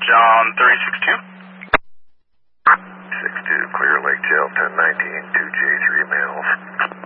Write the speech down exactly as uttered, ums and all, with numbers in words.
John three six two. six two, clear Lake Jail, ten nineteen, two J three males.